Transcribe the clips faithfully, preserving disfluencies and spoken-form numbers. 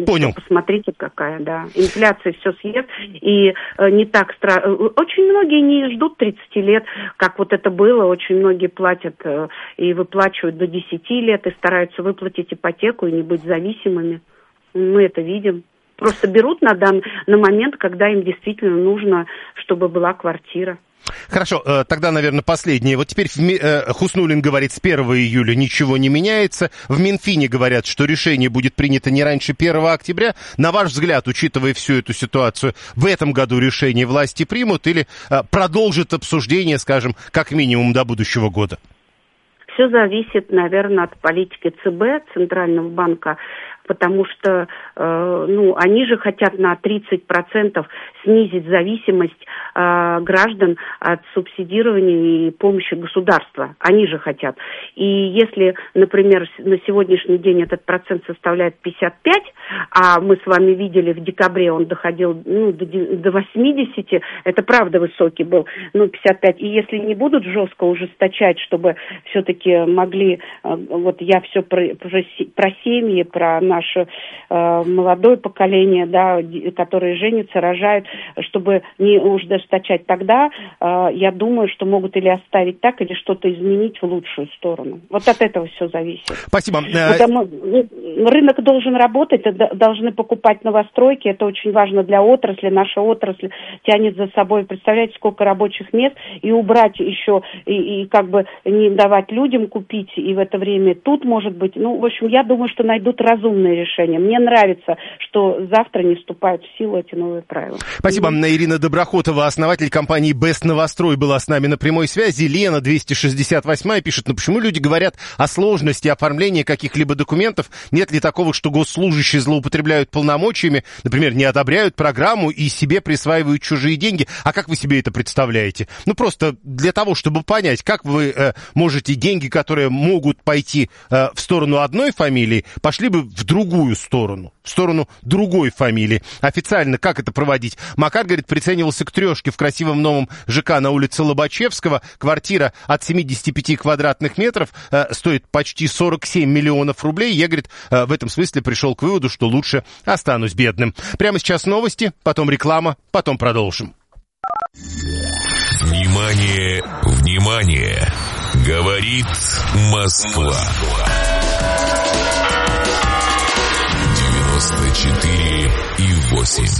Понял. Посмотрите, какая, да. Инфляция все съест, и э, не так страшно. Очень многие не ждут тридцати лет, как вот это было. Очень многие платят э, и выплачивают до десяти лет, и стараются выплатить ипотеку и не быть зависимыми. Мы это видим. Просто берут на, дан, на момент, когда им действительно нужно, чтобы была квартира. Хорошо, тогда, наверное, последнее. Вот теперь Хуснуллин говорит, с первого июля ничего не меняется. В Минфине говорят, что решение будет принято не раньше первого октября. На ваш взгляд, учитывая всю эту ситуацию, в этом году решение власти примут или продолжат обсуждение, скажем, как минимум до будущего года? Все зависит, наверное, от политики ЦБ, Центрального банка, потому что, э, ну, они же хотят на тридцать процентов снизить зависимость э, граждан от субсидирования и помощи государства. Они же хотят. И если, например, на сегодняшний день этот процент составляет пятьдесят пять, а мы с вами видели в декабре он доходил, ну, до, до восьмидесяти, это правда высокий был, ну, пятьдесят пять. И если не будут жестко ужесточать, чтобы все-таки могли, вот я все про, про, про семьи, про наше э, молодое поколение, да, которые женятся, рожают, чтобы не ужесточать, тогда э, я думаю, что могут или оставить так, или что-то изменить в лучшую сторону. Вот от этого все зависит. Спасибо. Потому, рынок должен работать, должны покупать новостройки, это очень важно для отрасли, наша отрасль тянет за собой, представляете, сколько рабочих мест, и убрать еще, и, и как бы не давать людям купить, и в это время тут может быть, ну, в общем, я думаю, что найдут разумные решения. Мне нравится, что завтра не вступают в силу эти новые правила. Спасибо. Mm-hmm. Ирина Доброхотова, основатель компании Best Новострой, была с нами на прямой связи. Лена, двести шестьдесят восемь, пишет, ну почему люди говорят о сложности оформления каких-либо документов? Нет ли такого, что госслужащие злоупотребляют полномочиями, например, не одобряют программу и себе присваивают чужие деньги? А как вы себе это представляете? Ну, просто для того, чтобы понять, как вы э, можете деньги, которые могут пойти э, в сторону одной фамилии, пошли бы в другую сторону, в сторону другой фамилии. Официально как это проводить? Макар, говорит, приценивался к трешке в красивом новом ЖК на улице Лобачевского. Квартира от семидесяти пяти квадратных метров э, стоит почти сорок семь миллионов рублей. Я, говорит, э, в этом смысле пришел к выводу, что лучше останусь бедным. Прямо сейчас новости, потом реклама, потом продолжим. Внимание, внимание! Говорит Москва. девяносто четыре и восемь.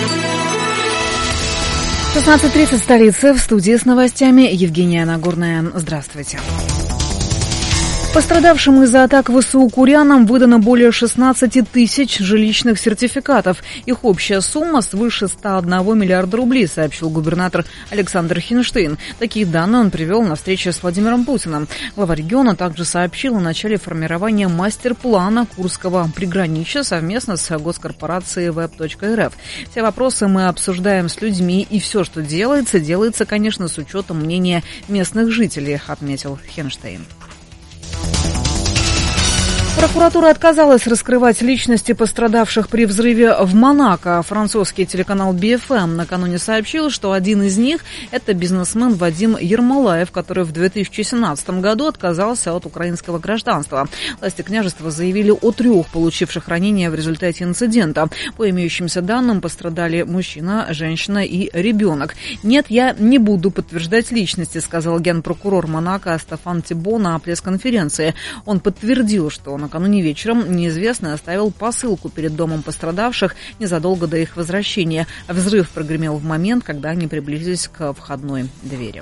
шестнадцать тридцать, столица, в студии с новостями Евгения Нагорная. Здравствуйте. Пострадавшим из-за атак ВСУ курянам выдано более шестнадцати тысяч жилищных сертификатов. Их общая сумма свыше ста одного миллиарда рублей, сообщил губернатор Александр Хинштейн. Такие данные он привел на встрече с Владимиром Путиным. Глава региона также сообщил о начале формирования мастер-плана Курского приграничья совместно с госкорпорацией web.рф. Все вопросы мы обсуждаем с людьми, и все, что делается, делается, конечно, с учетом мнения местных жителей, отметил Хинштейн. Прокуратура отказалась раскрывать личности пострадавших при взрыве в Монако. Французский телеканал би эф эм накануне сообщил, что один из них – это бизнесмен Вадим Ермолаев, который в две тысячи семнадцатом году отказался от украинского гражданства. Власти княжества заявили о трех получивших ранения в результате инцидента. По имеющимся данным пострадали мужчина, женщина и ребенок. «Нет, я не буду подтверждать личности», – сказал генпрокурор Монако Стефан Тибо на пресс-конференции. Он подтвердил, что он накануне вечером неизвестный оставил посылку перед домом пострадавших незадолго до их возвращения. Взрыв прогремел в момент, когда они приблизились к входной двери.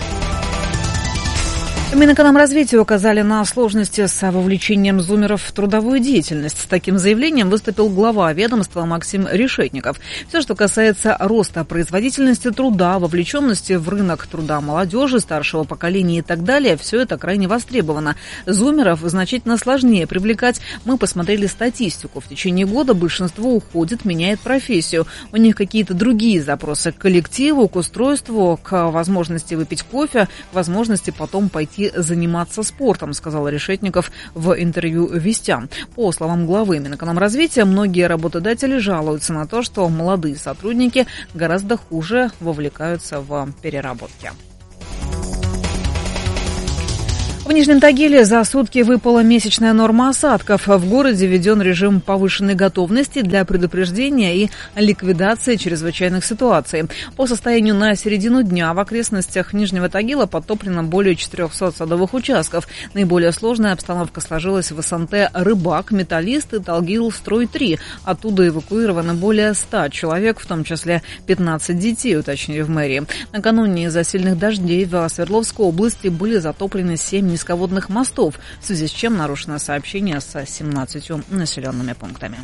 Минэкономразвития указали на сложности с вовлечением зумеров в трудовую деятельность. С таким заявлением выступил глава ведомства Максим Решетников. Все, что касается роста производительности труда, вовлеченности в рынок труда молодежи, старшего поколения и так далее, все это крайне востребовано. Зумеров значительно сложнее привлекать. Мы посмотрели статистику. В течение года большинство уходит, меняет профессию. У них какие-то другие запросы к коллективу, к устройству, к возможности выпить кофе, к возможности потом пойти заниматься спортом, сказал Решетников в интервью «Вестям». По словам главы Минэкономразвития, многие работодатели жалуются на то, что молодые сотрудники гораздо хуже вовлекаются в переработки. В Нижнем Тагиле за сутки выпала месячная норма осадков. В городе введен режим повышенной готовности для предупреждения и ликвидации чрезвычайных ситуаций. По состоянию на середину дня в окрестностях Нижнего Тагила подтоплено более четырехсот садовых участков. Наиболее сложная обстановка сложилась в СНТ «Рыбак», «Металлист» и «Талгил-строй-три». Оттуда эвакуировано более ста человек, в том числе пятнадцать детей, уточнили в мэрии. Накануне из-за сильных дождей в Свердловской области были затоплены семь низководных мостов, в связи с чем нарушено сообщение со семнадцатью населенными пунктами.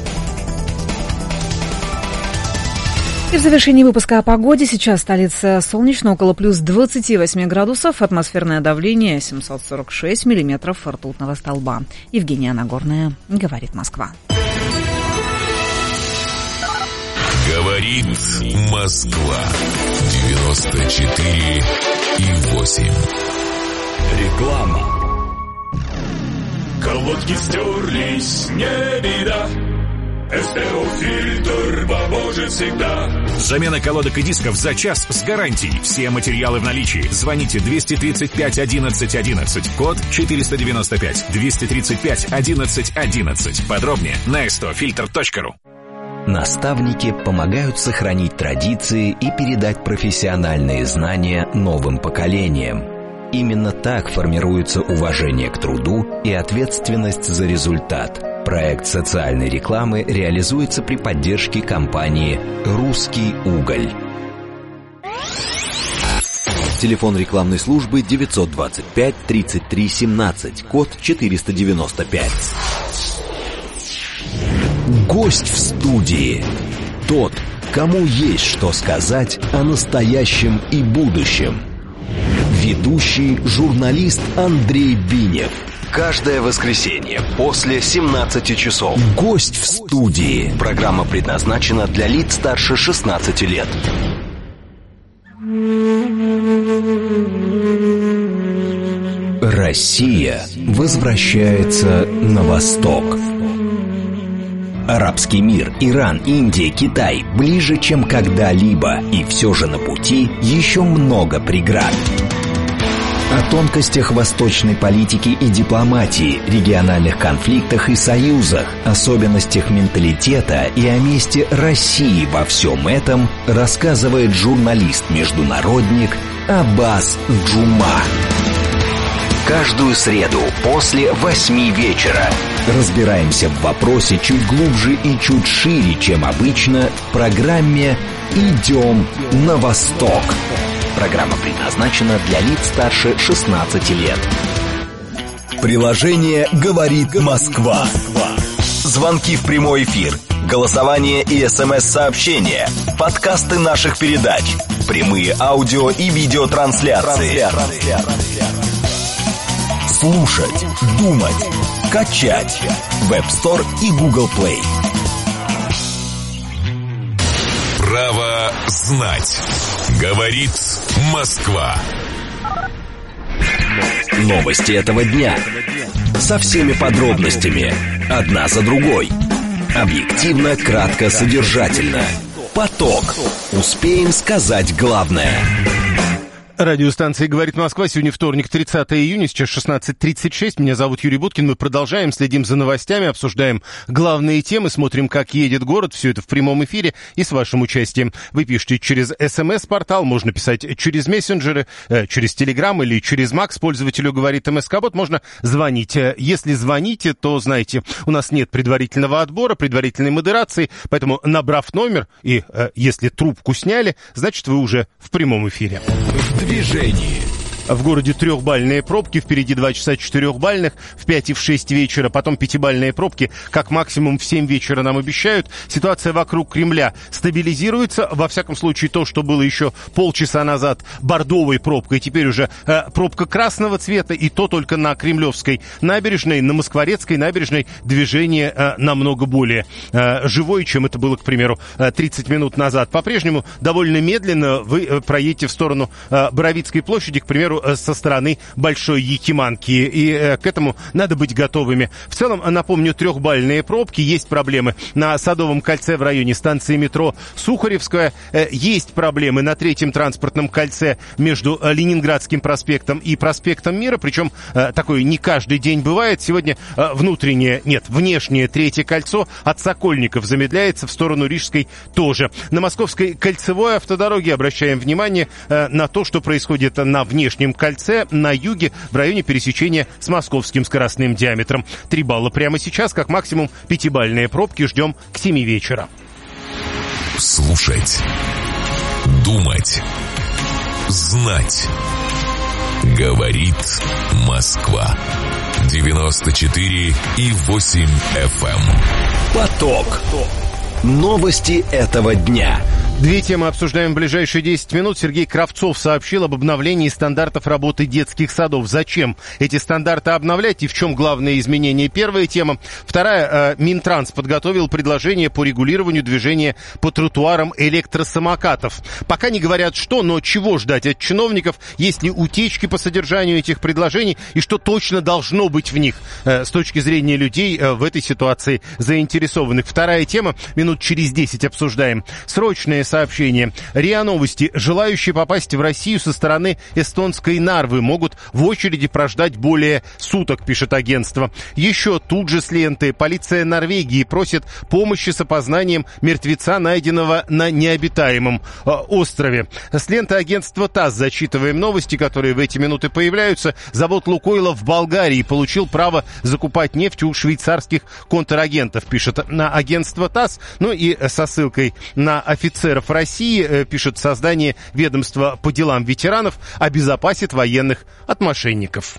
И в завершении выпуска о погоде. Сейчас столица солнечно, около плюс двадцати восьми градусов, атмосферное давление семьсот сорок шесть миллиметров ртутного столба. Евгения Нагорная, говорит Москва. Говорит Москва. девяносто четыре и восемь. Реклама. Колодки стерлись, не беда. СТО-фильтр поможет всегда. Замена колодок и дисков за час с гарантией. Все материалы в наличии. Звоните двести тридцать пять одиннадцать одиннадцать. Код четыреста девяносто пять. двести тридцать пять одиннадцать одиннадцать. Подробнее на эс тэ о фильтр точка ру. Наставники помогают сохранить традиции и передать профессиональные знания новым поколениям. Именно так формируется уважение к труду и ответственность за результат. Проект социальной рекламы реализуется при поддержке компании «Русский уголь». Телефон рекламной службы девятьсот двадцать пять тридцать три семнадцать, код четыреста девяносто пять. Гость в студии. Тот, кому есть что сказать о настоящем и будущем. Ведущий журналист Андрей Бинев. Каждое воскресенье после семнадцати часов. Гость в студии. Программа предназначена для лиц старше шестнадцати лет. Россия возвращается на восток. Арабский мир, Иран, Индия, Китай ближе, чем когда-либо, и все же на пути еще много преград. О тонкостях восточной политики и дипломатии, региональных конфликтах и союзах, особенностях менталитета и о месте России во всем этом рассказывает журналист-международник Аббас Джума. Каждую среду после восьми вечера разбираемся в вопросе чуть глубже и чуть шире, чем обычно, в программе «Идем на восток». Программа предназначена для лиц старше шестнадцати лет. Приложение «Говорит Москва». Звонки в прямой эфир, голосование и смс-сообщения, подкасты наших передач, прямые аудио и видеотрансляции. Слушать, думать, качать. Web Store и Google Play. Право знать. Говорит Москва. Новости этого дня. Со всеми подробностями. Одна за другой. Объективно, кратко, содержательно. Поток. Успеем сказать главное. Радиостанция «Говорит Москва». Сегодня вторник, тридцатое июня, сейчас шестнадцать тридцать шесть. Меня зовут Юрий Буткин. Мы продолжаем, следим за новостями, обсуждаем главные темы, смотрим, как едет город. Все это в прямом эфире и с вашим участием. Вы пишите через СМС-портал, можно писать через мессенджеры, э, через Телеграм или через Макс. Пользователю говорит МСК-бот. Можно звонить. Если звоните, то, знаете, у нас нет предварительного отбора, предварительной модерации, поэтому, набрав номер и э, если трубку сняли, значит, вы уже в прямом эфире. Движение. В городе трехбальные пробки, впереди два часа четырехбальных, в пять и в шесть вечера, потом пятибальные пробки, как максимум в семь вечера нам обещают. Ситуация вокруг Кремля стабилизируется, во всяком случае то, что было еще полчаса назад бордовой пробкой, теперь уже э, пробка красного цвета, и то только на Кремлевской набережной, на Москворецкой набережной движение э, намного более э, живое, чем это было, к примеру, э, тридцать минут назад. По-прежнему довольно медленно вы э, проедете в сторону э, Боровицкой площади, к примеру, примеру, со стороны Большой Якиманки. И к этому надо быть готовыми. В целом, напомню, трехбальные пробки. Есть проблемы на Садовом кольце в районе станции метро Сухаревская. Есть проблемы на Третьем транспортном кольце между Ленинградским проспектом и проспектом Мира. Причем такое не каждый день бывает. Сегодня внутреннее, нет, внешнее Третье кольцо от Сокольников замедляется в сторону Рижской тоже. На Московской кольцевой автодороге обращаем внимание на то, что происходит на внешнем кольце на юге в районе пересечения с московским скоростным диаметром. Три балла прямо сейчас, как максимум пятибальные пробки ждем к семи вечера. Слушать, думать, знать. Говорит Москва. девяносто четыре и восемь эф эм. Поток. Новости этого дня. Две темы обсуждаем в ближайшие десять минут. Сергей Кравцов сообщил об обновлении стандартов работы детских садов. Зачем эти стандарты обновлять и в чем главное изменение? Первая тема. Вторая. Минтранс подготовил предложение по регулированию движения по тротуарам электросамокатов. Пока не говорят что, но чего ждать от чиновников, есть ли утечки по содержанию этих предложений и что точно должно быть в них с точки зрения людей в этой ситуации заинтересованных. Вторая тема. Минут через десять обсуждаем. Срочные сообщение. РИА Новости. Желающие попасть в Россию со стороны эстонской Нарвы могут в очереди прождать более суток, пишет агентство. Еще тут же с ленты. Полиция Норвегии просит помощи с опознанием мертвеца, найденного на необитаемом э, острове. С ленты агентства ТАСС зачитываем новости, которые в эти минуты появляются. Завод «Лукойла» в Болгарии получил право закупать нефть у швейцарских контрагентов, пишет на агентство ТАСС. Ну и со ссылкой на офицера в России, пишет, создание ведомства по делам ветеранов обезопасит военных от мошенников.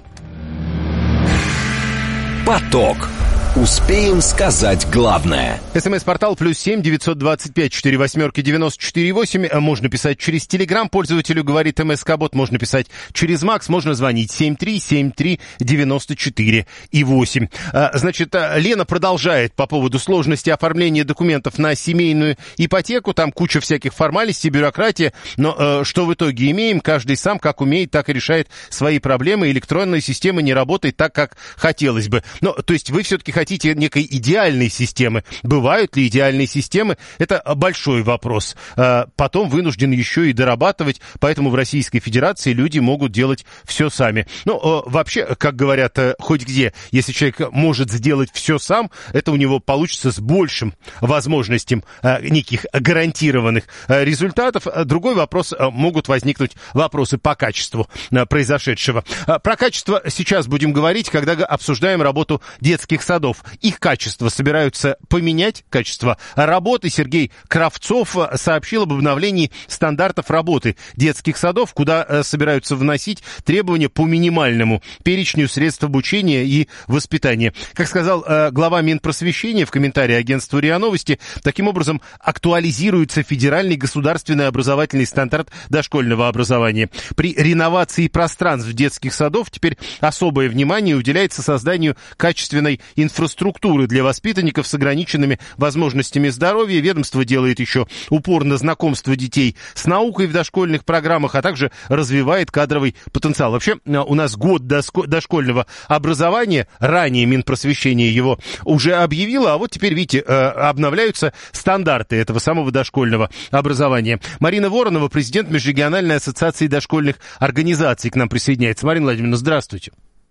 Поток. Успеем сказать главное. СМС-портал плюс семь девятьсот двадцать пять четыре восьмерки девяносто четыре восемь. Можно писать через Телеграм. Пользователю говорит МСК-бот. Можно писать через Макс. Можно звонить семь три семь три девяносто четыре и восемь. Значит, Лена продолжает по поводу сложности оформления документов на семейную ипотеку. Там куча всяких формальностей, бюрократия. Но что в итоге имеем? Каждый сам как умеет, так и решает свои проблемы. Электронная система не работает так, как хотелось бы. Ну, то есть вы все-таки хотите хотите некой идеальной системы. Бывают ли идеальные системы? Это большой вопрос. Потом вынужден еще и дорабатывать, поэтому в Российской Федерации люди могут делать все сами. Ну, вообще, как говорят, хоть где, если человек может сделать все сам, это у него получится с большим возможностям неких гарантированных результатов. Другой вопрос, могут возникнуть вопросы по качеству произошедшего. Про качество сейчас будем говорить, когда обсуждаем работу детских садов. Их качество собираются поменять, качество работы. Сергей Кравцов сообщил об обновлении стандартов работы детских садов, куда собираются вносить требования по минимальному перечню средств обучения и воспитания. Как сказал глава Минпросвещения в комментарии агентству РИА Новости, таким образом актуализируется федеральный государственный образовательный стандарт дошкольного образования. При реновации пространств детских садов теперь особое внимание уделяется созданию качественной инфраструктуры для воспитанников с ограниченными возможностями здоровья. Ведомство делает еще упор на знакомство детей с наукой в дошкольных программах, а также развивает кадровый потенциал. Вообще, у нас год дошкольного образования, ранее Минпросвещение его уже объявило, а вот теперь, видите, обновляются стандарты этого самого дошкольного образования. Марина Воронова, президент Межрегиональной ассоциации дошкольных организаций, к нам присоединяется. Марина Владимировна, здравствуйте.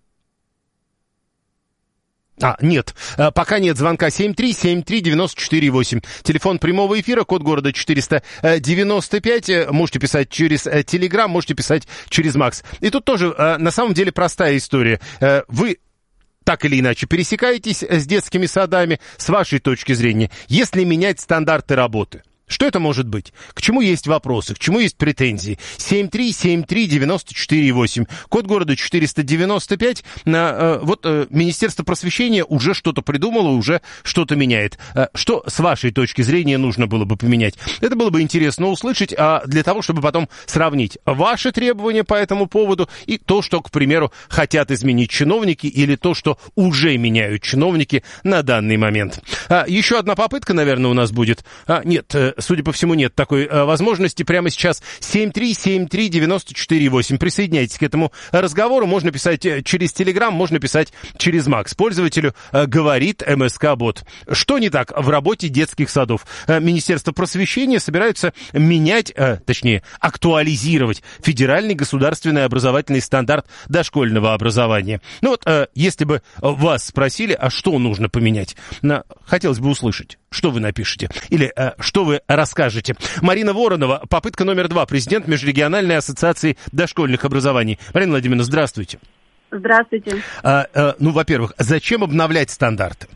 А, нет, пока нет звонка. Семь три семь три девяносто четыре восемь. Телефон прямого эфира, код города четыреста девяносто пять. Можете писать через Телеграм, можете писать через Макс. И тут тоже, на самом деле, простая история. Вы так или иначе пересекаетесь с детскими садами, с вашей точки зрения, если менять стандарты работы. Что это может быть? К чему есть вопросы? К чему есть претензии? семь три семь три девяносто четыре восемь. Код города четыреста девяносто пять. А, вот а, Министерство просвещения уже что-то придумало, уже что-то меняет. А, что с вашей точки зрения нужно было бы поменять? Это было бы интересно услышать, а для того, чтобы потом сравнить ваши требования по этому поводу и то, что, к примеру, хотят изменить чиновники, или то, что уже меняют чиновники на данный момент. А, еще одна попытка, наверное, у нас будет. А, нет, судя по всему, нет такой возможности. Прямо сейчас семь три семь три девять четыре восемь. Присоединяйтесь к этому разговору. Можно писать через Телеграм, можно писать через Макс. Пользователю говорит МСК-бот. Что не так в работе детских садов? Министерство просвещения собираются менять, точнее, актуализировать федеральный государственный образовательный стандарт дошкольного образования. Ну вот, если бы вас спросили, а что нужно поменять, хотелось бы услышать, что вы напишете или что вы расскажете. Марина Воронова, попытка номер два, президент Межрегиональной ассоциации дошкольных образований. Марина Владимировна, здравствуйте. Здравствуйте. А, а, ну, во-первых, зачем обновлять стандарты?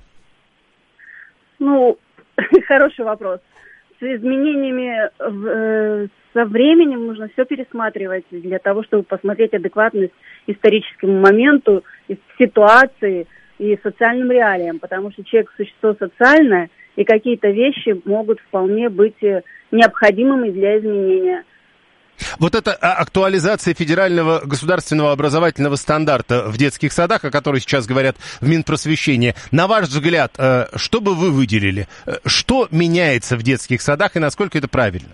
Ну, хороший вопрос. С изменениями в, э, со временем нужно все пересматривать для того, чтобы посмотреть адекватность историческому моменту, ситуации и социальным реалиям, потому что человек – существо социальное, и какие-то вещи могут вполне быть необходимыми для изменения. Вот эта актуализация федерального государственного образовательного стандарта в детских садах, о которой сейчас говорят в Минпросвещении, на ваш взгляд, что бы вы выделили? Что меняется в детских садах и насколько это правильно?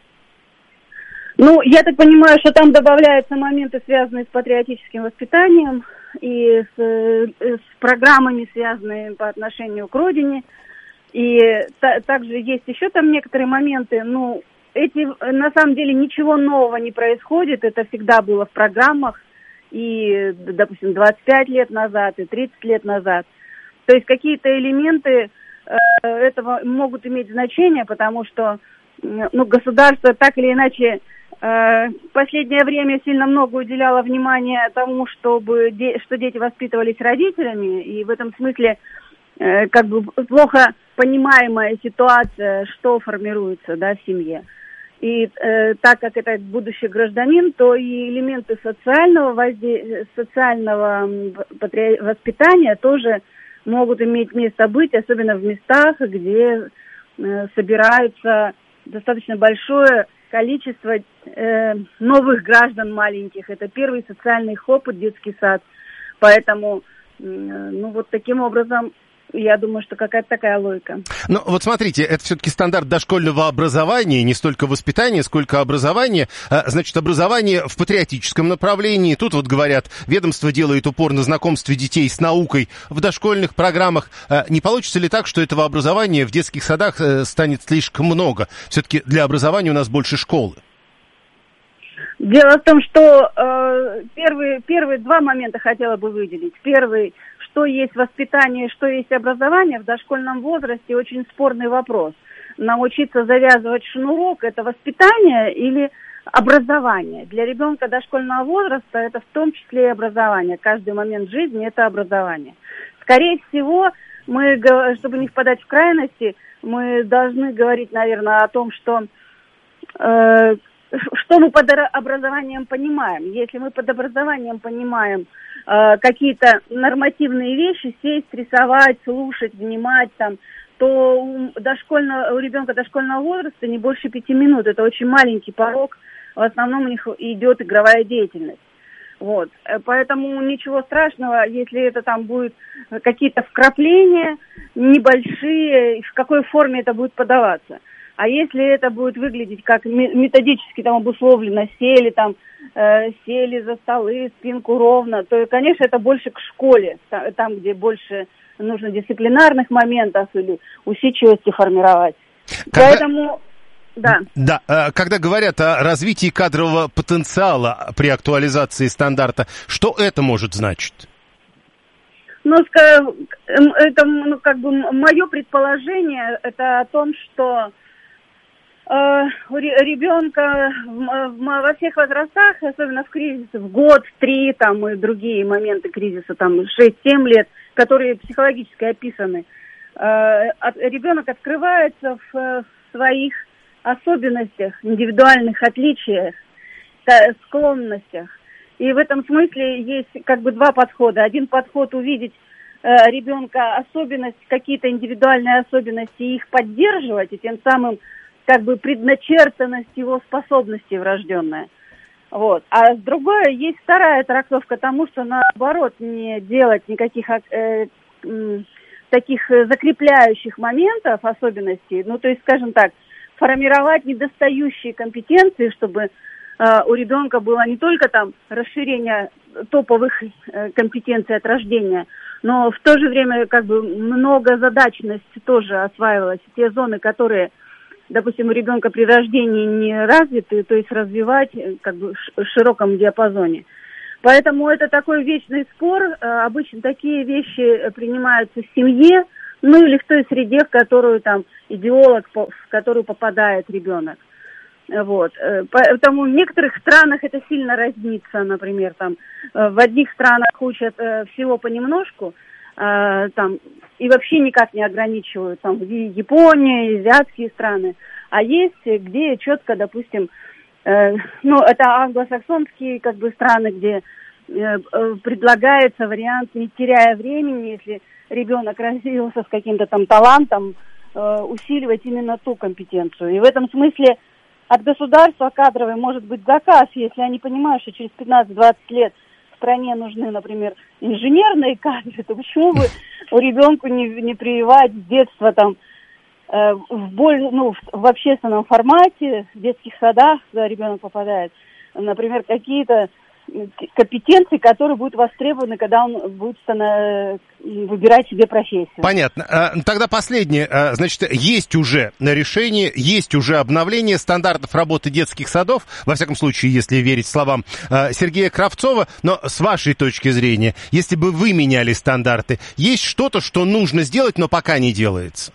Ну, я так понимаю, что там добавляются моменты, связанные с патриотическим воспитанием и с, с программами, связанными по отношению к родине. И та, также есть еще там некоторые моменты, ну, эти, на самом деле, ничего нового не происходит, это всегда было в программах, и, допустим, двадцать пять лет назад, и тридцать лет назад. То есть какие-то элементы э, этого могут иметь значение, потому что, ну, государство так или иначе э, в последнее время сильно много уделяло внимания тому, чтобы де, что дети воспитывались родителями, и в этом смысле э, как бы плохо понимаемая ситуация, что формируется, да, в семье. И э, так как это будущий гражданин, то и элементы социального, возде... социального патри... воспитания тоже могут иметь место быть, особенно в местах, где э, собираются достаточно большое количество э, новых граждан маленьких. Это первый социальный их опыт, детский сад. Поэтому, э, ну вот таким образом... Я думаю, что какая-то такая логика. Ну, вот смотрите, это все-таки стандарт дошкольного образования, не столько воспитания, сколько образования. Значит, образование в патриотическом направлении. Тут вот говорят, ведомство делает упор на знакомстве детей с наукой в дошкольных программах. Не получится ли так, что этого образования в детских садах станет слишком много? Все-таки для образования у нас больше школы. Дело в том, что э, первые, первые два момента хотела бы выделить. Первый, что есть воспитание, что есть образование в дошкольном возрасте, очень спорный вопрос. Научиться завязывать шнурок – это воспитание или образование? Для ребенка дошкольного возраста это в том числе и образование. Каждый момент жизни – это образование. Скорее всего, мы, чтобы не впадать в крайности, мы должны говорить, наверное, о том, что... Э, Что мы под образованием понимаем? Если мы под образованием понимаем э, какие-то нормативные вещи, сесть, рисовать, слушать, внимать, там, то у, дошкольного, у ребенка дошкольного возраста не больше пяти минут. Это очень маленький порог. В основном у них идет игровая деятельность. Вот. Поэтому ничего страшного, если это там будут какие-то вкрапления небольшие, в какой форме это будет подаваться. А если это будет выглядеть как методически там обусловлено, сели там, э, сели за столы, спинку ровно, то, конечно, это больше к школе, там, где больше нужно дисциплинарных моментов или усидчивости формировать. Когда... Поэтому, да. Да, когда говорят о развитии кадрового потенциала при актуализации стандарта, что это может значить? Ну, это, ну, как бы, мое предположение, это о том, что у ребенка во всех возрастах, особенно в кризисе, в год, в три, там, и другие моменты кризиса, там, шесть-семь лет, которые психологически описаны, ребенок открывается в своих особенностях, индивидуальных отличиях, склонностях. И в этом смысле есть как бы два подхода. Один подход — увидеть ребенка особенность, какие-то индивидуальные особенности, и их поддерживать, и тем самым как бы предначертанность его способностей врожденная. Вот. А с другой, есть вторая трактовка тому, что наоборот не делать никаких э, э, таких закрепляющих моментов, особенностей. Ну, то есть, скажем так, формировать недостающие компетенции, чтобы э, у ребенка было не только там расширение топовых э, компетенций от рождения, но в то же время как бы многозадачность тоже осваивалась. Те зоны, которые, допустим, у ребенка при рождении не развиты, то есть развивать как бы в широком диапазоне. Поэтому это такой вечный спор. Обычно такие вещи принимаются в семье, ну или в той среде, в которую там идеолог, в которую попадает ребенок. Вот. Поэтому в некоторых странах это сильно разнится, например, там в одних странах учат всего понемножку, там, и вообще никак не ограничивают, там, Япония, азиатские страны, а есть, где четко, допустим, э, ну, это англосаксонские, как бы, страны, где э, предлагается вариант, не теряя времени, если ребенок развился с каким-то там талантом, э, усиливать именно ту компетенцию. И в этом смысле от государства кадровой может быть заказ, если они понимают, что через пятнадцать-двадцать лет в стране нужны, например, инженерные кадры, то почему бы у ребенка не, не прививать с детства там э, в, боль, ну, в, в общественном формате, в детских садах, куда ребенок попадает, например, какие-то компетенции, которые будут востребованы, когда он будет станов... выбирать себе профессию. Понятно. Тогда последнее. Значит, есть уже решение, есть уже обновление стандартов работы детских садов, во всяком случае, если верить словам Сергея Кравцова, но с вашей точки зрения, если бы вы меняли стандарты, есть что-то, что нужно сделать, но пока не делается?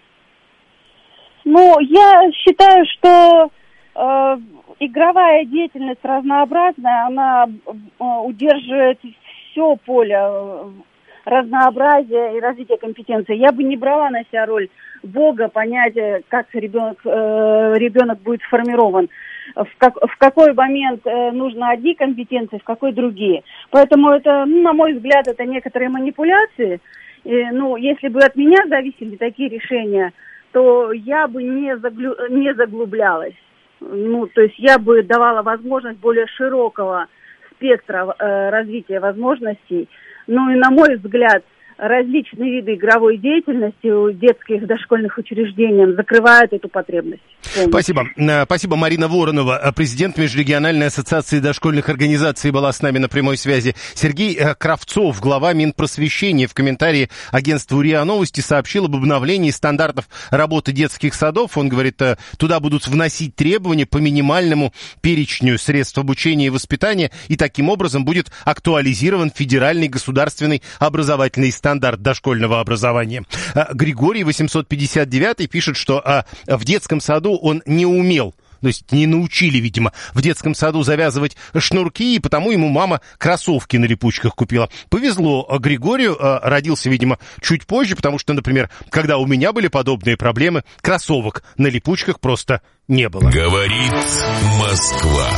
Ну, я считаю, что э, игровая деятельность разнообразная, она э, удерживает все поле э, разнообразия и развития компетенций. Я бы не брала на себя роль Бога, понять, как ребенок, э, ребенок будет сформирован, в, как, в какой момент э, нужно одни компетенции, в какой другие. Поэтому это, ну, на мой взгляд, это некоторые манипуляции. И, ну, если бы от меня зависели такие решения, то я бы не, заглю... не заглублялась. Ну, то есть я бы давала возможность более широкого спектра э, развития возможностей. Ну и, на мой взгляд, различные виды игровой деятельности у детских дошкольных учреждений закрывают эту потребность. Спасибо. Спасибо, Марина Воронова, президент Межрегиональной ассоциации дошкольных организаций, была с нами на прямой связи. Сергей Кравцов, глава Минпросвещения, в комментарии агентству РИА Новости сообщил об обновлении стандартов работы детских садов. Он говорит, туда будут вносить требования по минимальному перечню средств обучения и воспитания, и таким образом будет актуализирован федеральный государственный образовательный стандарт. Стандарт дошкольного образования. Григорий восемьсот пятьдесят девять пишет, что в детском саду он не умел, то есть не научили, видимо, в детском саду завязывать шнурки, и потому ему мама кроссовки на липучках купила. Повезло Григорию, родился, видимо, чуть позже, потому что, например, когда у меня были подобные проблемы, кроссовок на липучках просто не было. Говорит Москва.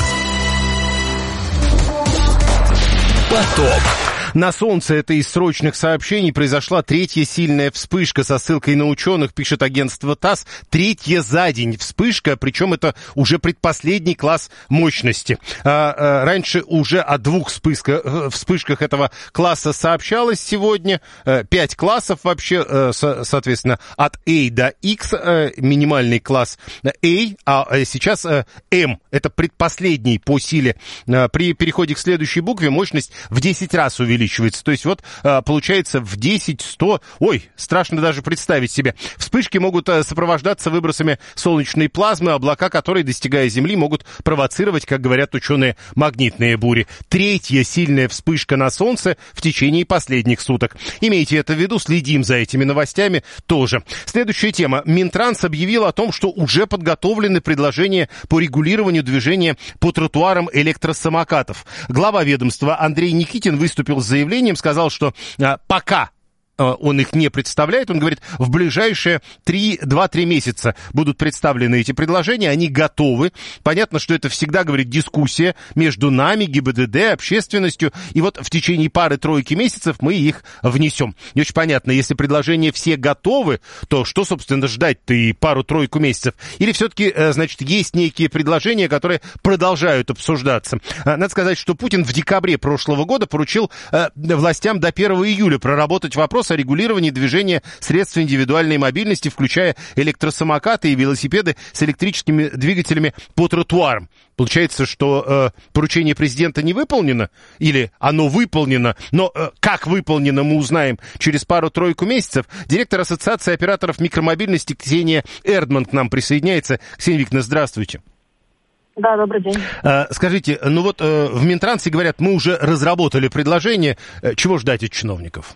Поток. На солнце, это из срочных сообщений, произошла третья сильная вспышка со ссылкой на ученых, пишет агентство ТАСС. Третья за день вспышка, причем это уже предпоследний класс мощности. А, а, раньше уже о двух вспышках, вспышках этого класса сообщалось сегодня. Пять классов вообще, соответственно, от A до X, минимальный класс A, а сейчас M, это предпоследний по силе. При переходе к следующей букве мощность в десять раз увеличивается. То есть вот получается в десять, сто, ой, страшно даже представить себе. Вспышки могут сопровождаться выбросами солнечной плазмы, облака которой, достигая Земли, могут провоцировать, как говорят ученые, магнитные бури. Третья сильная вспышка на Солнце в течение последних суток. Имейте это в виду, следим за этими новостями тоже. Следующая тема. Минтранс объявил о том, что уже подготовлены предложения по регулированию движения по тротуарам электросамокатов. Глава ведомства Андрей Никитин выступил с заявлением, сказал, что а, пока он их не представляет. Он говорит, в ближайшие два-три месяца будут представлены эти предложения, они готовы. Понятно, что это всегда, говорит, дискуссия между нами, ГИБДД, общественностью, и вот в течение пары-тройки месяцев мы их внесем. Не очень понятно, если предложения все готовы, то что, собственно, ждать-то и пару-тройку месяцев? Или все-таки, значит, есть некие предложения, которые продолжают обсуждаться? Надо сказать, что Путин в декабре прошлого года поручил властям до первого июля проработать вопрос вопрос о регулировании движения средств индивидуальной мобильности, включая электросамокаты и велосипеды с электрическими двигателями по тротуарам. Получается, что э, поручение президента не выполнено, или оно выполнено, но э, как выполнено, мы узнаем через пару-тройку месяцев. Директор Ассоциации операторов микромобильности Ксения Эрдман к нам присоединяется. Ксения Викторовна, здравствуйте. Да, добрый день. Э, скажите, ну вот э, в Минтрансе говорят, мы уже разработали предложение. Э, чего ждать от чиновников?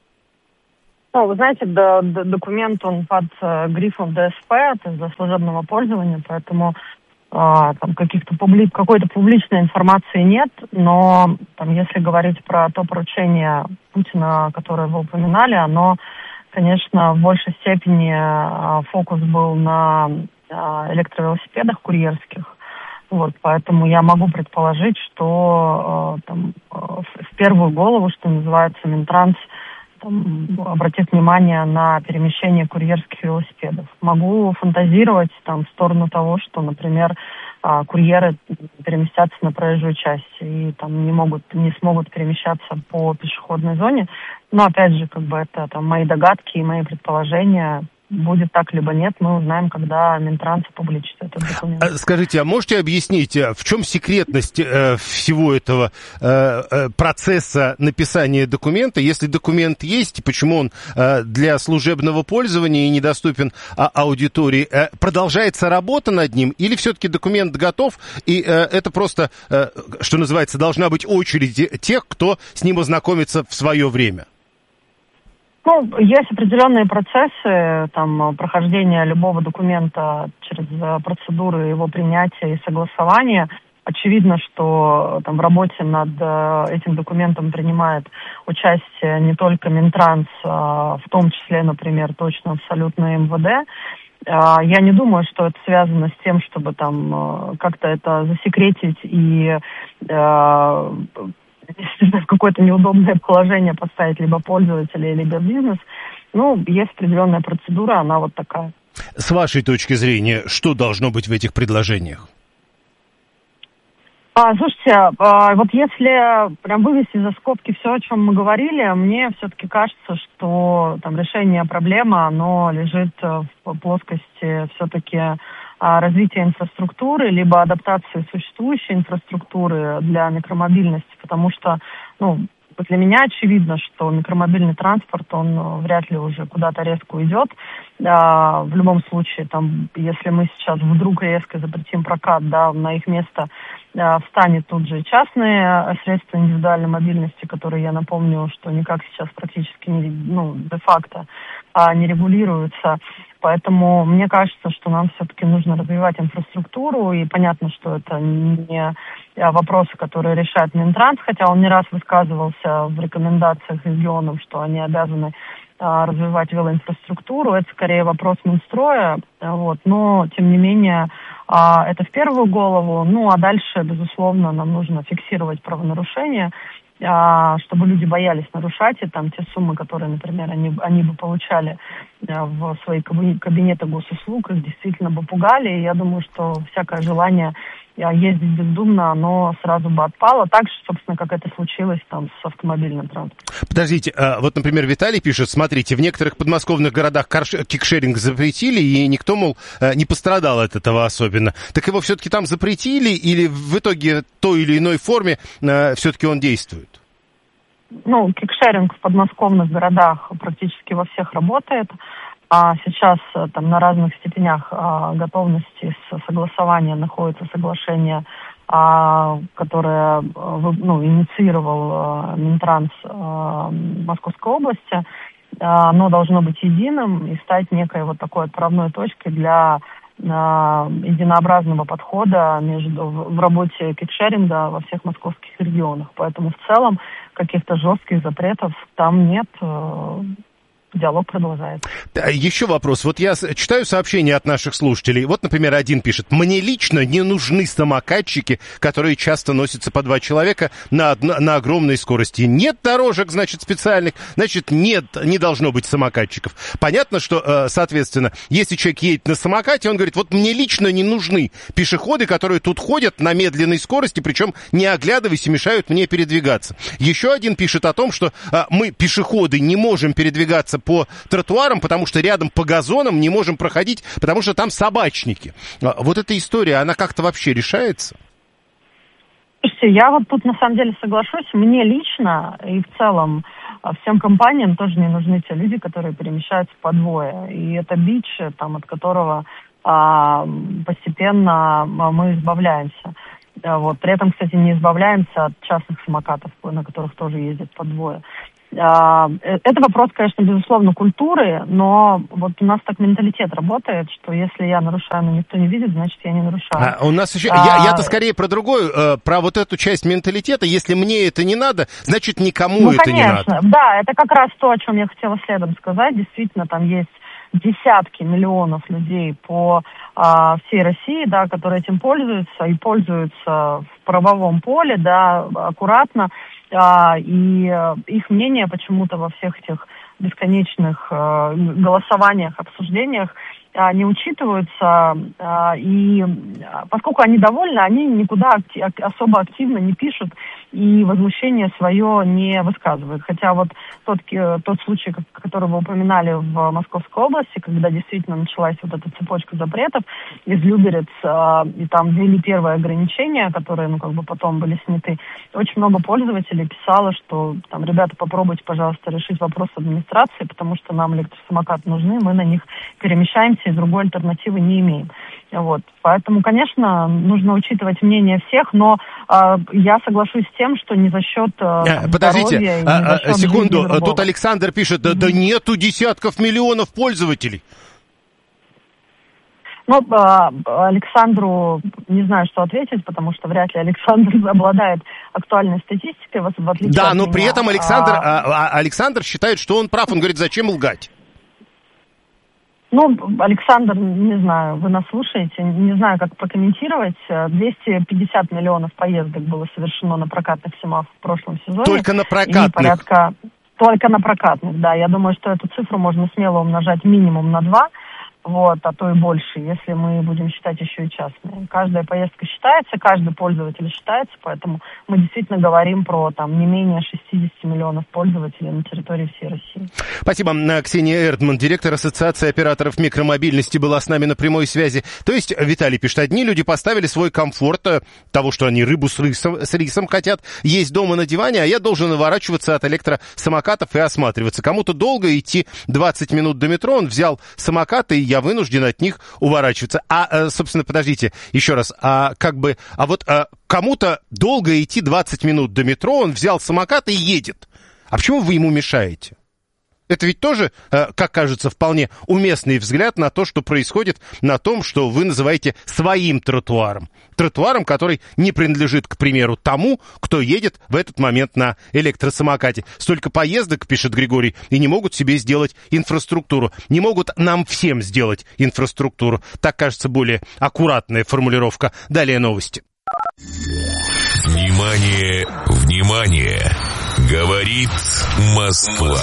Ну, вы знаете, да, да, документ, он под э, грифом ДСП, это для служебного пользования, поэтому Uh, там каких-то публи... какой-то публичной информации нет, но там, если говорить про то поручение Путина, которое вы упоминали, оно, конечно, в большей степени uh, фокус был на uh, электровелосипедах курьерских. Вот, поэтому я могу предположить, что uh, там, uh, в первую голову, что называется, Минтранс там, обратит внимание на перемещение курьерских велосипедов. Могу фантазировать там, в сторону того, что, например, курьеры переместятся на проезжую часть и там, не, могут, не смогут перемещаться по пешеходной зоне. Но, опять же, как бы это там, мои догадки и мои предположения. Будет так, либо нет, мы узнаем, когда Минтранс опубличит этот документ. Скажите, а можете объяснить, в чем секретность э, всего этого э, процесса написания документа? Если документ есть, почему он э, для служебного пользования и недоступен а, аудитории? Э, продолжается работа над ним или все-таки документ готов, и э, это просто, э, что называется, должна быть очередь тех, кто с ним ознакомится в свое время? Ну, есть определенные процессы, там, прохождения любого документа через процедуры его принятия и согласования. Очевидно, что там в работе над этим документом принимает участие не только Минтранс, а в том числе, например, точно абсолютно МВД. Я не думаю, что это связано с тем, чтобы там как-то это засекретить и в какое-то неудобное положение поставить либо пользователя, либо бизнес. Ну, есть определенная процедура, она вот такая. С вашей точки зрения, что должно быть в этих предложениях? А, слушайте, а, вот если прям вывести за скобки все, о чем мы говорили, мне все-таки кажется, что там решение проблемы, оно лежит в плоскости все-таки развития инфраструктуры, либо адаптации существующей инфраструктуры для микромобильности, потому что, ну, для меня очевидно, что микромобильный транспорт, он вряд ли уже куда-то резко уйдет. А, в любом случае, там, если мы сейчас вдруг резко запретим прокат, да, на их место а, встанет тут же частные средства индивидуальной мобильности, которые, я напомню, что никак сейчас практически не, ну, де-факто а, не регулируются. Поэтому мне кажется, что нам все-таки нужно развивать инфраструктуру, и понятно, что это не вопросы, которые решает Минтранс, хотя он не раз высказывался в рекомендациях регионам, что они обязаны а, развивать велоинфраструктуру. Это скорее вопрос Минстроя, вот, но тем не менее а, это в первую голову. Ну а дальше, безусловно, нам нужно фиксировать правонарушения, чтобы люди боялись нарушать, и там те суммы, которые, например, они, они бы получали в свои кабинеты госуслуг, их действительно бы пугали, и я думаю, что всякое желание ездить бездумно, оно сразу бы отпало, так же, собственно, как это случилось там с автомобильным транспортом. Подождите, вот, например, Виталий пишет, смотрите, в некоторых подмосковных городах кикшеринг запретили, и никто, мол, не пострадал от этого особенно. Так его все-таки там запретили, или в итоге в той или иной форме все-таки он действует? Ну, кикшеринг в подмосковных городах практически во всех работает. А сейчас там на разных степенях а, готовности с согласования находится соглашение, а, которое ну, инициировал а, Минтранс а, Московской области. А, оно должно быть единым и стать некой вот такой отправной точкой для а, единообразного подхода между, в, в работе кикшеринга во всех московских регионах. Поэтому в целом каких-то жестких запретов там нет. диалог продолжается. Еще вопрос. Вот я читаю сообщения от наших слушателей. Вот, например, один пишет: «Мне лично не нужны самокатчики, которые часто носятся по два человека на, одно, на огромной скорости. Нет дорожек, значит, специальных, значит, нет, не должно быть самокатчиков». Понятно, что, соответственно, если человек едет на самокате, он говорит: вот мне лично не нужны пешеходы, которые тут ходят на медленной скорости, причем не оглядываясь, и мешают мне передвигаться. Еще один пишет о том, что мы, пешеходы, не можем передвигаться по тротуарам, потому что рядом по газонам не можем проходить, потому что там собачники. Вот эта история, она как-то вообще решается? Слушайте, я вот тут на самом деле соглашусь. Мне лично и в целом всем компаниям тоже не нужны те люди, которые перемещаются по двое. И это бич, там, от которого а, постепенно мы избавляемся. Вот. При этом, кстати, не избавляемся от частных самокатов, на которых тоже ездят по двое. Это вопрос, конечно, безусловно, культуры, но вот у нас так менталитет работает, что если я нарушаю, но никто не видит, значит, я не нарушаю. А у нас еще... А... Я, я-то скорее про другую, про вот эту часть менталитета. Если мне это не надо, значит, никому ну, это конечно. не надо. Да, это как раз то, о чем я хотела следом сказать. Действительно, там есть десятки миллионов людей по а, всей России, да, которые этим пользуются и пользуются в правовом поле, да, аккуратно. А, и а, их мнение почему-то во всех этих бесконечных а, голосованиях, обсуждениях а, не учитываются. А, и а, поскольку они довольны, они никуда акти- особо активно не пишут и возмущение свое не высказывают. Хотя вот тот, тот случай, который вы упоминали в Московской области, когда действительно началась вот эта цепочка запретов из Люберец, и там ввели первые ограничения, которые, ну, как бы потом были сняты, очень много пользователей писало, что там: ребята, попробуйте, пожалуйста, решить вопрос администрации, потому что нам электросамокаты нужны, мы на них перемещаемся и другой альтернативы не имеем. Вот. Поэтому, конечно, нужно учитывать мнение всех, но э, я соглашусь с тем, что не за счет э, Подождите, здоровья, и не а, за счет секунду, жизни тут Александр пишет: да, mm-hmm. да нету десятков миллионов пользователей. Ну, Александру не знаю, что ответить, потому что вряд ли Александр обладает актуальной статистикой, в отличие да, от но меня. при этом Александр, а... А, Александр считает, что он прав. Он говорит: зачем лгать? Ну, Александр, не знаю, вы нас слушаете, не знаю, как прокомментировать. двести пятьдесят миллионов поездок было совершено на прокатных СИМах в прошлом сезоне. Только на прокатных? И порядка... Только на прокатных, да. Я думаю, что эту цифру можно смело умножать минимум на два. Вот, а то и больше, если мы будем считать еще и частные. Каждая поездка считается, каждый пользователь считается, поэтому мы действительно говорим про там не менее шестьдесят миллионов пользователей на территории всей России. Спасибо. Ксения Эрдман, директор Ассоциации операторов микромобильности, была с нами на прямой связи. То есть, Виталий пишет: одни люди поставили свой комфорт того, что они рыбу с рисом, с рисом хотят есть дома на диване, а я должен наворачиваться от электросамокатов и осматриваться. Кому-то долго идти двадцать минут до метро, он взял самокат, и я вынужден от них уворачиваться. А, собственно, подождите, еще раз, а как бы, а вот а, кому-то долго идти двадцать минут до метро, он взял самокат и едет. А почему вы ему мешаете? Это ведь тоже, как кажется, вполне уместный взгляд на то, что происходит на том, что вы называете своим тротуаром. Тротуаром, который не принадлежит, к примеру, тому, кто едет в этот момент на электросамокате. Столько поездок, пишет Григорий, и не могут себе сделать инфраструктуру. Не могут нам всем сделать инфраструктуру. Так, кажется, более аккуратная формулировка. Далее новости. Внимание, внимание! Говорит Москва.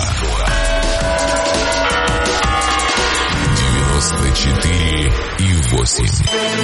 девяносто четыре и восемь.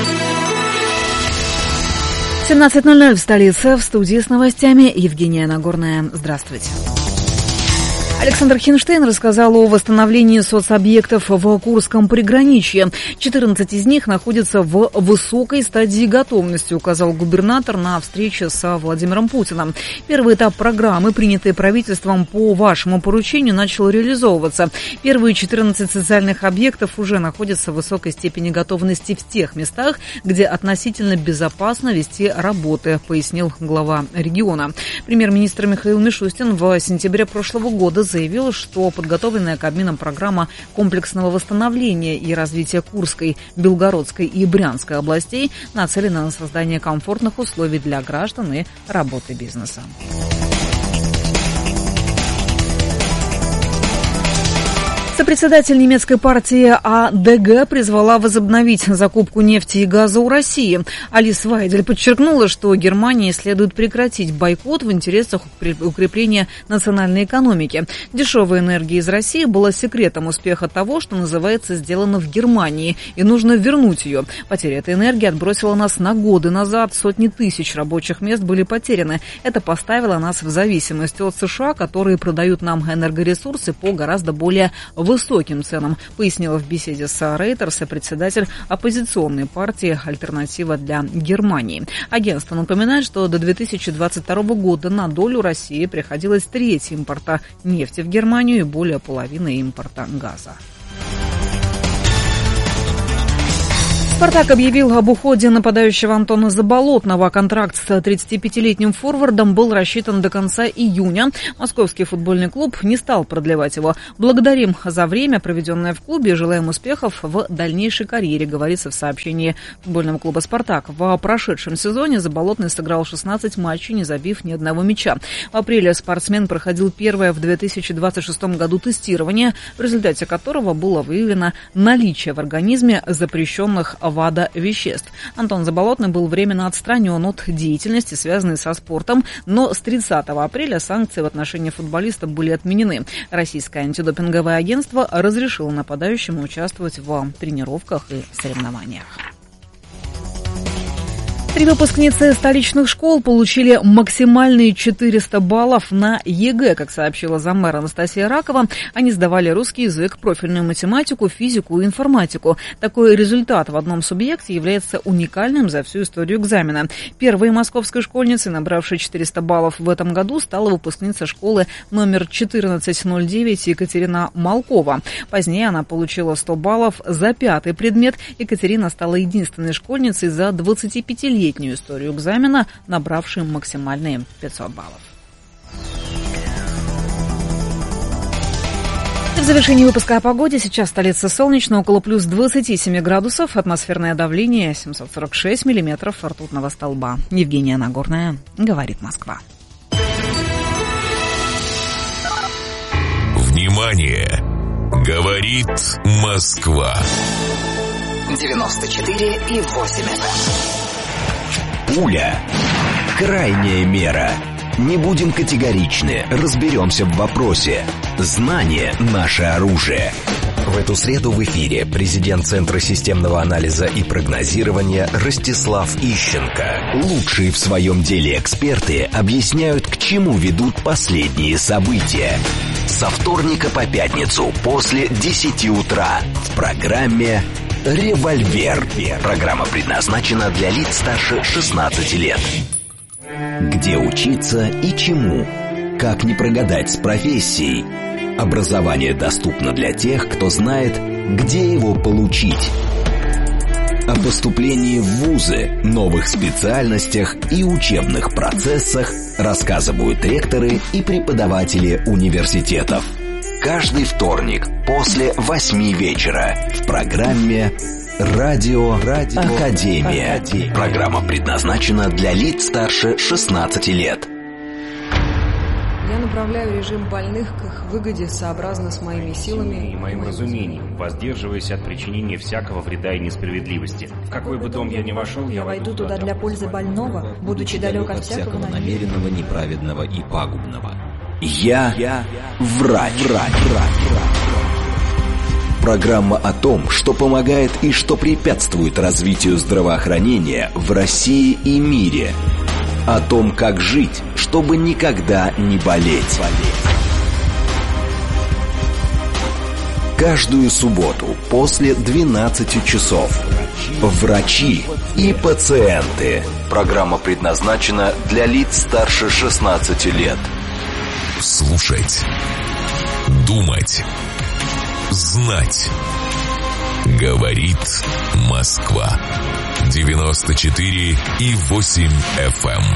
семнадцать ноль ноль в столице. В студии с новостями Евгения Нагорная. Здравствуйте. Александр Хинштейн рассказал о восстановлении соцобъектов в Курском приграничье. четырнадцать из них находятся в высокой стадии готовности, указал губернатор на встрече со Владимиром Путиным. Первый этап программы, принятый правительством по вашему поручению, начал реализовываться. Первые четырнадцать социальных объектов уже находятся в высокой степени готовности в тех местах, где относительно безопасно вести работы, пояснил глава региона. Премьер-министр Михаил Мишустин в сентябре прошлого года заявил, что подготовленная Кабмином программа комплексного восстановления и развития Курской, Белгородской и Брянской областей нацелена на создание комфортных условий для граждан и работы бизнеса. Сопредседатель немецкой партии А Д Г призвала возобновить закупку нефти и газа у России. Алис Вайдель подчеркнула, что Германии следует прекратить бойкот в интересах укрепления национальной экономики. Дешевая энергия из России была секретом успеха того, что называется «сделано в Германии», и нужно вернуть ее. Потеря этой энергии отбросила нас на годы назад. Сотни тысяч рабочих мест были потеряны. Это поставило нас в зависимость от США, которые продают нам энергоресурсы по гораздо более высоким ценам, пояснила в беседе с Reuters председатель оппозиционной партии «Альтернатива для Германии». Агентство напоминает, что до две тысячи двадцать второго года на долю России приходилось треть импорта нефти в Германию и более половины импорта газа. «Спартак» объявил об уходе нападающего Антона Заболотного. Контракт с тридцатипятилетним форвардом был рассчитан до конца июня. Московский футбольный клуб не стал продлевать его. «Благодарим за время, проведенное в клубе, и желаем успехов в дальнейшей карьере», говорится в сообщении футбольного клуба «Спартак». В прошедшем сезоне Заболотный сыграл шестнадцать матчей, не забив ни одного мяча. В апреле спортсмен проходил первое в две тысячи двадцать шестом году тестирование, в результате которого было выявлено наличие в организме запрещенных ВАДА веществ. Антон Заболотный был временно отстранен от деятельности, связанной со спортом, но с тридцатого апреля санкции в отношении футболиста были отменены. Российское антидопинговое агентство разрешило нападающему участвовать в тренировках и соревнованиях. Три выпускницы столичных школ получили максимальные четыреста баллов на ЕГЭ, как сообщила заммэра Анастасия Ракова. Они сдавали русский язык, профильную математику, физику и информатику. Такой результат в одном субъекте является уникальным за всю историю экзамена. Первой московской школьницей, набравшей четыреста баллов в этом году, стала выпускница школы номер четырнадцать ноль девять Екатерина Малкова. Позднее она получила сто баллов за пятый предмет. Екатерина стала единственной школьницей за двадцатипятилетнюю историю экзамена, набравшей максимальные пятьсот баллов. В завершении выпуска о погоде. Сейчас столица солнечно, около плюс двадцати семи градусов. Атмосферное давление семьсот сорок шесть миллиметров ртутного столба. Евгения Нагорная, говорит Москва. Внимание! Говорит Москва. девяносто четыре и восемь эф эм. Пуля. Крайняя мера. Не будем категоричны, разберемся в вопросе. Знание – наше оружие. В эту среду в эфире президент Центра системного анализа и прогнозирования Ростислав Ищенко. Лучшие в своем деле эксперты объясняют, к чему ведут последние события. Со вторника по пятницу после десяти утра в программе «Револьвер». Программа предназначена для лиц старше шестнадцати лет. Где учиться и чему? Как не прогадать с профессией? Образование доступно для тех, кто знает, где его получить. О поступлении в вузы, новых специальностях и учебных процессах рассказывают ректоры и преподаватели университетов. Каждый вторник после восьми вечера в программе «Радио, Радио Академия». Академия. Программа предназначена для лиц старше шестнадцати лет. Я направляю режим больных к их выгоде сообразно с моими силами и моим разумением, воздерживаясь от причинения всякого вреда и несправедливости. В какой бы дом я ни вошел, я войду туда для пользы больного, будучи далек от всякого намеренного, неправедного и пагубного. Я, Я врач. врач, врач, врач. Программа о том, что помогает и что препятствует развитию здравоохранения в России и мире. О том, как жить, чтобы никогда не болеть. Каждую субботу после двенадцати часов. Врачи и пациенты. Программа предназначена для лиц старше шестнадцати лет. Слушать, думать, знать. Говорит Москва. девяносто четыре и восемь эф эм.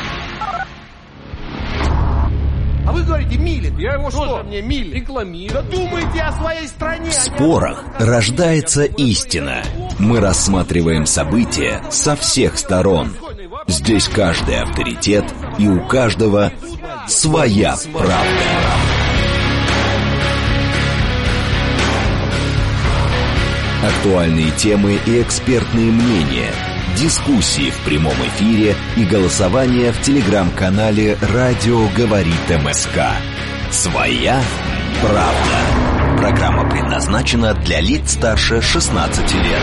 А вы говорите, Милин. Я его что? Мне Милин рекламирую. Да думайте о своей стране. В спорах рождается истина. Мы рассматриваем события со всех сторон. Здесь каждый авторитет, и у каждого своя правда. Актуальные темы и экспертные мнения. Дискуссии в прямом эфире и голосование в телеграм-канале «Радио говорит МСК». Своя правда. Программа предназначена для лиц старше шестнадцати лет.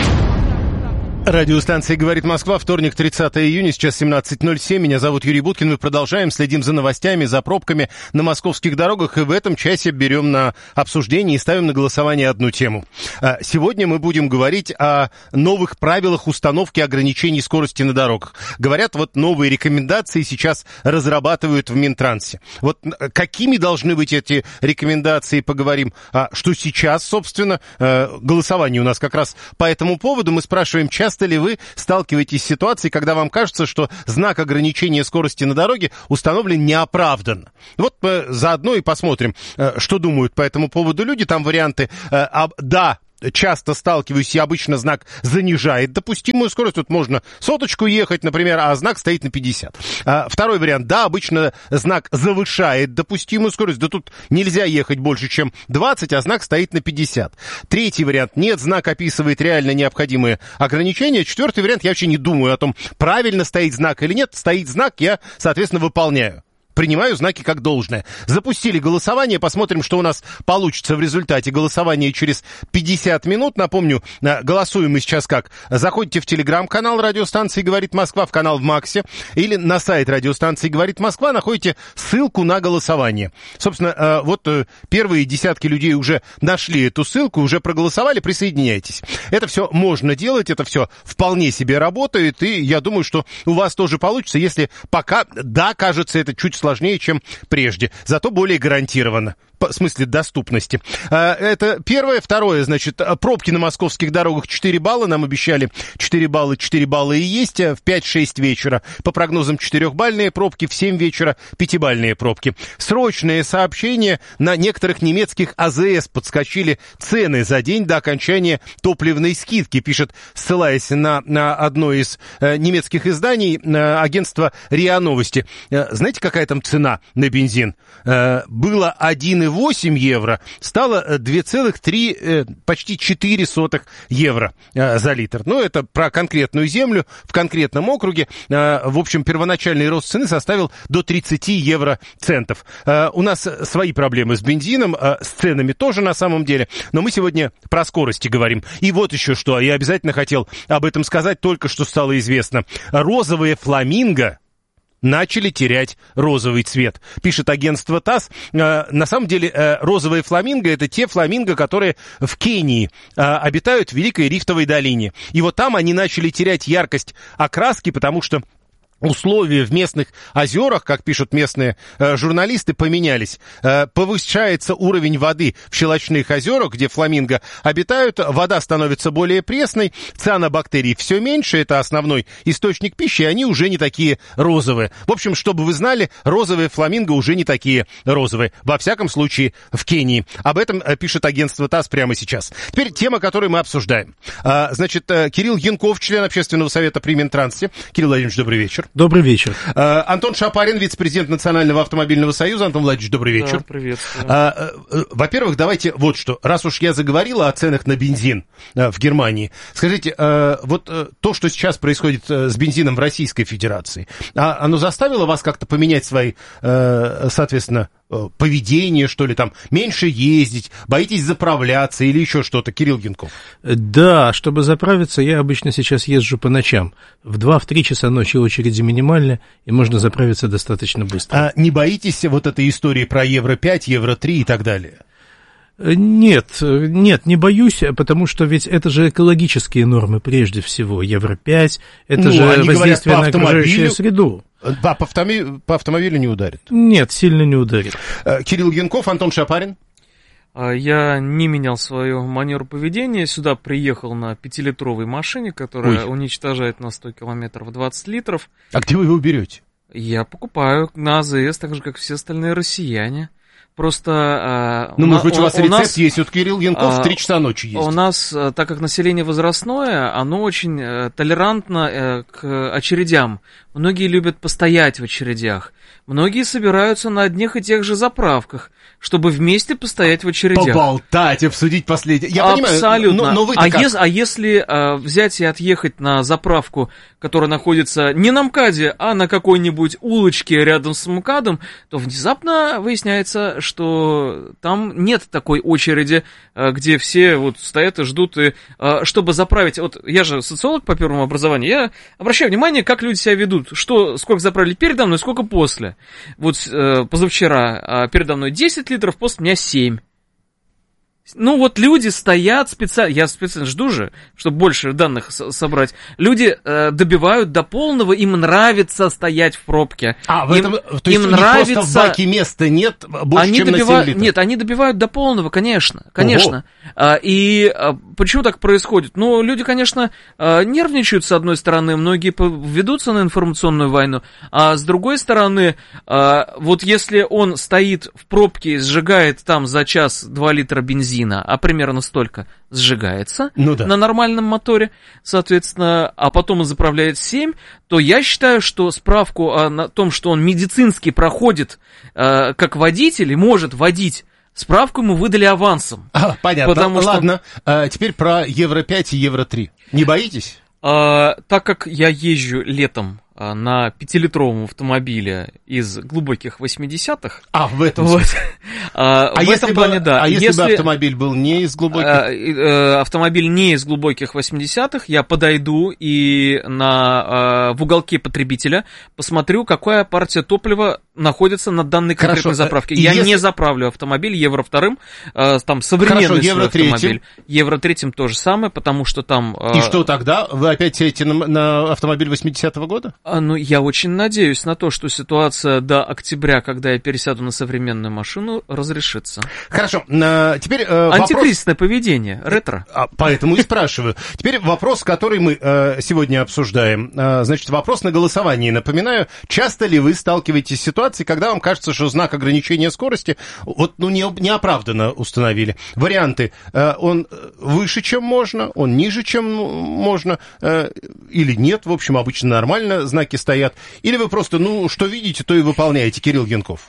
Радиостанция «Говорит Москва», вторник, тридцатое июня, сейчас семнадцать ноль семь. Меня зовут Юрий Буткин. Мы продолжаем, следим за новостями, за пробками на московских дорогах. И в этом часе берем на обсуждение и ставим на голосование одну тему. Сегодня мы будем говорить о новых правилах установки ограничений скорости на дорогах. Говорят, вот новые рекомендации сейчас разрабатывают в Минтрансе. Вот какими должны быть эти рекомендации, поговорим. А что сейчас, собственно, голосование у нас как раз по этому поводу. Мы спрашиваем, часто Часто ли вы сталкиваетесь с ситуацией, когда вам кажется, что знак ограничения скорости на дороге установлен неоправданно? Вот э, заодно и посмотрим, э, что думают по этому поводу люди. Там варианты э, «да». Часто сталкиваюсь, и обычно знак занижает допустимую скорость. Тут можно соточку ехать, например, а знак стоит на пятьдесят. А, второй вариант. Да, обычно знак завышает допустимую скорость. Да тут нельзя ехать больше, чем двадцать, а знак стоит на пятьдесят. Третий вариант. Нет, знак описывает реально необходимые ограничения. Четвертый вариант. Я вообще не думаю о том, правильно стоит знак или нет. Стоит знак, я, соответственно, выполняю. Принимаю знаки как должное. Запустили голосование, посмотрим, что у нас получится в результате голосования через пятьдесят минут. Напомню, голосуем мы сейчас как? Заходите в телеграм-канал радиостанции «Говорит Москва», в канал в Максе, или на сайт радиостанции «Говорит Москва», находите ссылку на голосование. Собственно, вот первые десятки людей уже нашли эту ссылку, уже проголосовали, присоединяйтесь. Это все можно делать, это все вполне себе работает, и я думаю, что у вас тоже получится, если пока, да, кажется, это чуть сложнее, чем прежде, зато более гарантированно. В смысле доступности. Это первое. Второе, значит, пробки на московских дорогах четыре балла. Нам обещали четыре балла, четыре балла и есть. В пять-шесть вечера. По прогнозам четырехбальные пробки, в семь вечера пятибальные пробки. Срочное сообщение. На некоторых немецких АЗС подскочили цены за день до окончания топливной скидки, пишет, ссылаясь на, на одно из э, немецких изданий, э, агентство РИА Новости. Э, знаете, какая там цена на бензин? Э, было один и восемь евро, стало два целых три, почти четыре сотых евро за литр. Ну, это про конкретную землю в конкретном округе. В общем, первоначальный рост цены составил до тридцать евроцентов. У нас свои проблемы с бензином, с ценами тоже на самом деле, но мы сегодня про скорости говорим. И вот еще что, я обязательно хотел об этом сказать, только что стало известно. Розовые фламинго начали терять розовый цвет. Пишет агентство ТАСС. Э, на самом деле э, розовые фламинго — это те фламинго, которые в Кении э, обитают в Великой Рифтовой долине. И вот там они начали терять яркость окраски, потому что условия в местных озерах, как пишут местные э, журналисты, поменялись. Э, повышается уровень воды в щелочных озерах, где фламинго обитают, вода становится более пресной, цианобактерий все меньше, это основной источник пищи, и они уже не такие розовые. В общем, чтобы вы знали, розовые фламинго уже не такие розовые. Во всяком случае, в Кении. Об этом э, пишет агентство ТАСС прямо сейчас. Теперь тема, которую мы обсуждаем. Э, значит, э, Кирилл Янков, член общественного совета при Минтрансе. Кирилл Владимирович, добрый вечер. Добрый вечер. Uh, Антон Шапарин, вице-президент Национального автомобильного союза. Антон Владимирович, добрый вечер. Да, приветствую. Uh, uh, во-первых, давайте вот что. Раз уж я заговорил о ценах на бензин uh, в Германии, скажите, uh, вот uh, то, что сейчас происходит uh, с бензином в Российской Федерации, uh, оно заставило вас как-то поменять свои, uh, соответственно, поведение, что ли, там, меньше ездить, боитесь заправляться или еще что-то, Кирилл Янков? Да, чтобы заправиться, я обычно сейчас езжу по ночам. В два-три часа ночи очереди минимальны, и можно заправиться достаточно быстро. А не боитесь вот этой истории про евро пять, евро три и так далее? Нет, нет, не боюсь, потому что ведь это же экологические нормы прежде всего. евро пять, это ну, же воздействие на окружающую среду. Да, по, автомобилю, по автомобилю не ударит? Нет, сильно не ударит. Кирилл Янков, Антон Шапарин. Я не менял свою манеру поведения. Сюда приехал на пятилитровой машине, которая Ой. уничтожает на сто километров двадцать литров. А где вы его берете? Я покупаю на АЗС, так же, как все остальные россияне. Просто... Ну, у, может быть, у вас у рецепт нас, есть, вот Кирилл Янков в три часа ночи есть. У нас, так как население возрастное, оно очень толерантно к очередям. Многие любят постоять в очередях. Многие собираются на одних и тех же заправках, чтобы вместе постоять в очередях. Поболтать, обсудить последнее. Я Абсолютно. понимаю, но, но вы а, как? ес, а если а, взять и отъехать на заправку, которая находится не на МКАДе, а на какой-нибудь улочке рядом с МКАДом, то внезапно выясняется, что там нет такой очереди, где все вот стоят и ждут, и, чтобы заправить. Вот я же социолог по первому образованию, я обращаю внимание, как люди себя ведут, что, сколько заправили передо мной, сколько после. Вот э, позавчера передо мной десять литров, после меня семь. Ну вот люди стоят специально, я специально жду же, чтобы больше данных собрать. Люди э, добивают до полного, им нравится стоять в пробке. А, в им, этом, то им есть нравится... просто в баке места нет больше, они чем добивают... на семь литров? Нет, они добивают до полного, конечно, конечно. А, и а, почему так происходит? Ну, люди, конечно, а, нервничают, с одной стороны, многие ведутся на информационную войну, а с другой стороны, а, вот если он стоит в пробке и сжигает там за час два литра бензина, а примерно столько сжигается ну да. на нормальном моторе, соответственно, а потом он заправляет семь, то я считаю, что справку о том, что он медицински проходит э, как водитель и может водить, справку ему выдали авансом. А, понятно, потому ладно. Что... А, теперь про Евро пять и Евро три. Не боитесь? А, так как я езжу летом на пятилитровом автомобиле из глубоких восьмидесятых. А, в этом вот. смысле. А, а в если этом бы, плане, да. А если, если бы автомобиль был не из глубоких? А, а, автомобиль не из глубоких восьмидесятых, я подойду и на, а, в уголке потребителя посмотрю, какая партия топлива находится на данной конкретной Хорошо. заправке. И я если... не заправлю автомобиль Евро вторым, а, там современный Хорошо, Евро автомобиль. Евро третьим то же самое, потому что там... И а... что тогда? Вы опять сядете на, на автомобиль восьмидесятого года? А, ну, я очень надеюсь на то, что ситуация до октября, когда я пересяду на современную машину, разрешится. Хорошо. А, теперь э, антикризисное вопрос... поведение, ретро. А, поэтому и спрашиваю. Теперь вопрос, который мы э, сегодня обсуждаем. Э, значит, вопрос на голосование. Напоминаю, часто ли вы сталкиваетесь с ситуацией, когда вам кажется, что знак ограничения скорости вот, ну, не, неоправданно установили? Варианты. Э, он выше, чем можно, он ниже, чем можно, э, или нет. В общем, обычно нормально знаки стоят. Или вы просто, ну, что видите, то и выполняете, Кирилл Янков?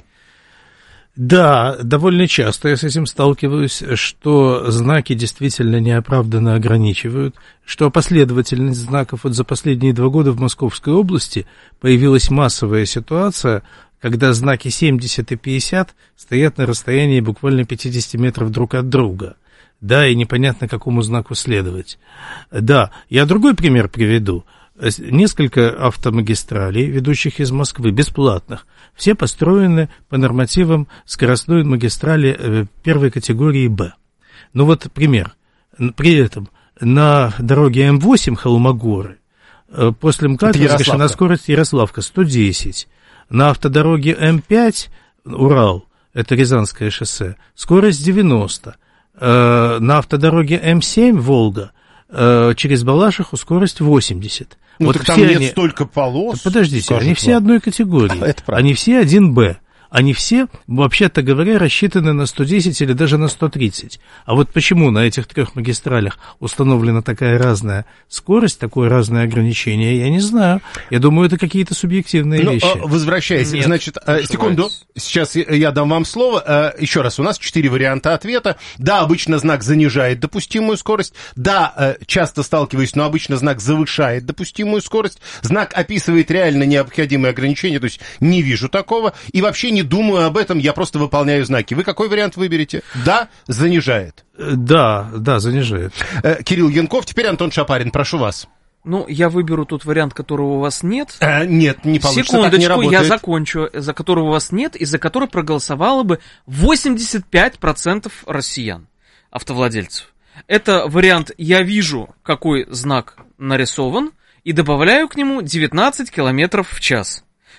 Да, довольно часто я с этим сталкиваюсь, что знаки действительно неоправданно ограничивают, что последовательность знаков вот за последние два года в Московской области появилась массовая ситуация, когда знаки семьдесят и пятьдесят стоят на расстоянии буквально пятьдесят метров друг от друга. Да, и непонятно, какому знаку следовать. Да, я другой пример приведу. Несколько автомагистралей, ведущих из Москвы, бесплатных, все построены по нормативам скоростной магистрали первой категории Б. Ну вот пример. При этом на дороге М восемь Холмогоры после МКАД разрешена скорость Ярославка сто десять. На автодороге М пять Урал, это Рязанское шоссе, скорость девяносто. На автодороге М семь Волга через Балашиху скорость восемьдесят. Ну, вот так там нет они... столько полос. Подождите, скажет, они все одной категории. Это они все один Б. Они все, вообще-то говоря, рассчитаны на сто десять или даже на сто тридцать. А вот почему на этих трех магистралях установлена такая разная скорость, такое разное ограничение, я не знаю. Я думаю, это какие-то субъективные ну, вещи. Возвращаясь, Нет, значит, секунду, сейчас я дам вам слово. Еще раз, у нас четыре варианта ответа. Да, обычно знак занижает допустимую скорость. Да, часто сталкиваюсь, но обычно знак завышает допустимую скорость. Знак описывает реально необходимые ограничения, то есть не вижу такого. И вообще не думаю об этом, я просто выполняю знаки. Вы какой вариант выберете? Да, занижает. Да, да, занижает. Кирилл Янков, теперь Антон Шапарин, прошу вас. Ну, я выберу тот вариант, которого у вас нет. А, нет, не получится, Секундочку, так не работает. Я закончу. За которого у вас нет, и за который проголосовало бы восемьдесят пять процентов россиян, автовладельцев. Это вариант «я вижу, какой знак нарисован», и добавляю к нему девятнадцать километров в час.